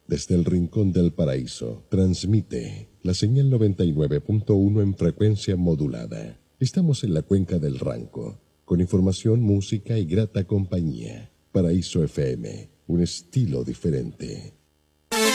desde el rincón del paraíso, transmite la señal 99.1 en frecuencia modulada. Estamos en la cuenca del Ranco, con información, música y grata compañía. Paraíso FM, un estilo diferente.